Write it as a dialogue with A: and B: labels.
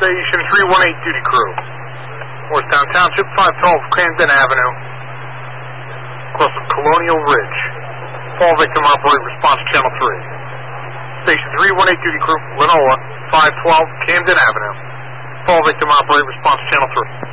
A: Station 318 duty crew. Morristown Township, 512 Camden Avenue, across the Colonial Ridge. Fall victim operator response channel 3. Station 318 duty crew, Lenola, 512 Camden Avenue. Fall victim operator response channel 3.